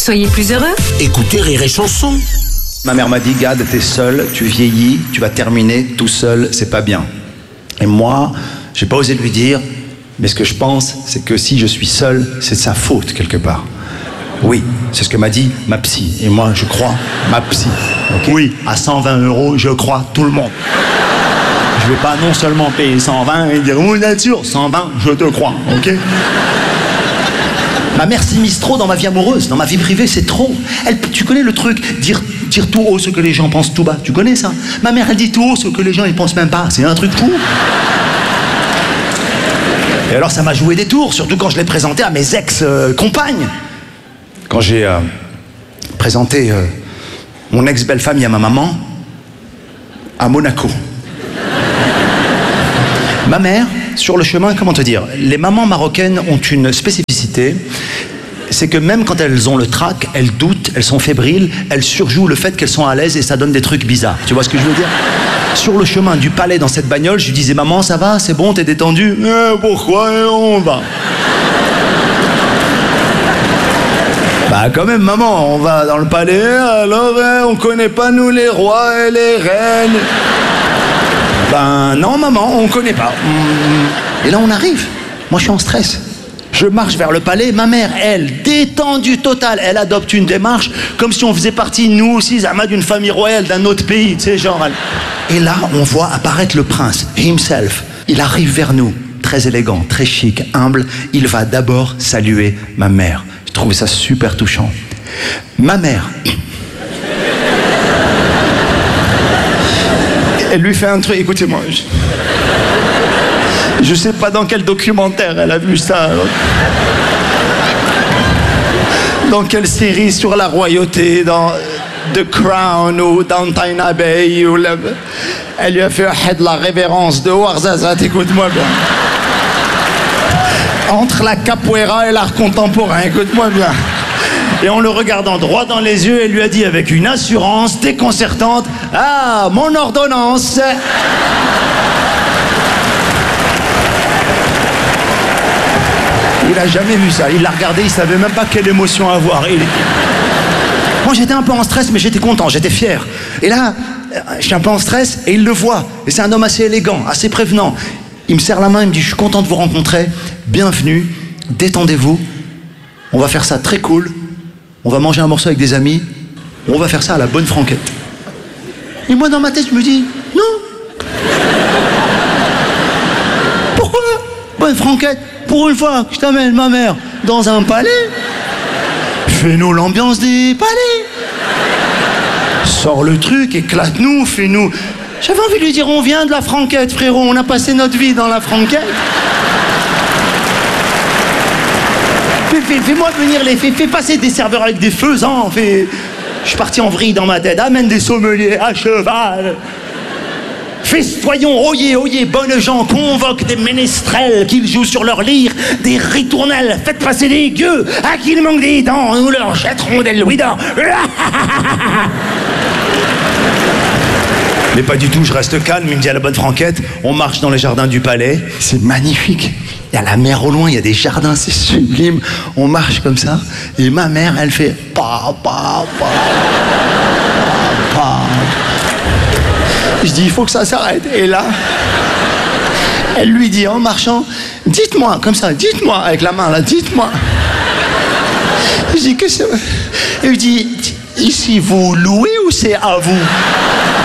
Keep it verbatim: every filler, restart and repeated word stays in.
Soyez plus heureux. Écoutez Rire et Chanson. Ma mère m'a dit, Gad, t'es seul, tu vieillis, tu vas terminer tout seul, c'est pas bien. Et moi, j'ai pas osé lui dire, mais ce que je pense, c'est que si je suis seul, c'est de sa faute quelque part. Oui, c'est ce que m'a dit ma psy. Et moi, je crois ma psy. Okay. Oui, à cent vingt euros, je crois tout le monde. Je vais pas non seulement payer cent vingt et dire, oui, nature, cent vingt, je te crois, ok? Ma mère s'immisce trop dans ma vie amoureuse, dans ma vie privée, c'est trop. Elle, tu connais le truc, dire, dire tout haut ce que les gens pensent tout bas, tu connais ça? Ma mère, elle dit tout haut ce que les gens ils pensent même pas, c'est un truc fou. Et alors ça m'a joué des tours, surtout quand je l'ai présenté à mes ex-compagnes. Quand j'ai euh, présenté euh, mon ex-belle-famille à ma maman, à Monaco. Ma mère, sur le chemin, comment te dire, les mamans marocaines ont une spécificité, c'est que même quand elles ont le trac, elles doutent, elles sont fébriles, elles surjouent le fait qu'elles sont à l'aise et ça donne des trucs bizarres. Tu vois ce que je veux dire? Sur le chemin du palais dans cette bagnole, je lui disais, maman, ça va, c'est bon, t'es détendu? Eh, pourquoi on va? Bah quand même, maman, on va dans le palais, alors hein, on connaît pas nous les rois et les reines. Ben non, maman, on connaît pas. Et là, on arrive. Moi, je suis en stress. Je marche vers le palais. Ma mère, elle, détendue totale, elle adopte une démarche comme si on faisait partie, nous aussi, Zama, d'une famille royale d'un autre pays, tu sais, genre. Elle... Et là, on voit apparaître le prince, himself. Il arrive vers nous, très élégant, très chic, humble. Il va d'abord saluer ma mère. J'ai trouvé ça super touchant. Ma mère... Elle lui fait un truc, écoutez-moi, je... je sais pas dans quel documentaire elle a vu ça. Dans quelle série sur la royauté, dans The Crown ou Downton Abbey ou la... Elle lui a fait de la révérence de Ouarzazate, écoute-moi bien. Entre la capoeira et l'art contemporain, écoute-moi bien. Et en le regardant droit dans les yeux, elle lui a dit avec une assurance déconcertante, « Ah, mon ordonnance !» Il a jamais vu ça. Il l'a regardé, il savait même pas quelle émotion avoir. Il... Moi, j'étais un peu en stress, mais j'étais content, j'étais fier. Et là, je suis un peu en stress, et il le voit. Et c'est un homme assez élégant, assez prévenant. Il me serre la main, il me dit, « Je suis content de vous rencontrer. Bienvenue, détendez-vous. On va faire ça très cool. On va manger un morceau avec des amis. On va faire ça à la bonne franquette. » Et moi, dans ma tête, je me dis, non. Pourquoi? Bonne franquette. Pour une fois que je t'amène ma mère dans un palais, fais-nous l'ambiance des palais. Sors le truc, éclate-nous, fais-nous... J'avais envie de lui dire, on vient de la franquette, frérot. On a passé notre vie dans la franquette. Fais-moi venir les... Fais, fais passer des serveurs avec des faisans. Fais... Je suis parti en vrille dans ma tête. Amène des sommeliers à cheval. Festoyons, oyez, oyez, bonnes gens, convoque des ménestrels qu'ils jouent sur leur lyre, des ritournelles, faites passer des gueux, à qui il manque des dents, nous leur jetterons des louis d'or. Mais pas du tout, je reste calme, il me dit à la bonne franquette, on marche dans les jardins du palais, c'est magnifique. Il y a la mer au loin, il y a des jardins, c'est sublime. On marche comme ça, et ma mère, elle fait pa, pa, pa, pa, pa. Je dis, il faut que ça s'arrête. Et là, elle lui dit en marchant, dites-moi, comme ça, dites-moi, avec la main là, dites-moi. Je dis, qu'est-ce que c'est? Elle lui dit, ici vous louez ou c'est à vous?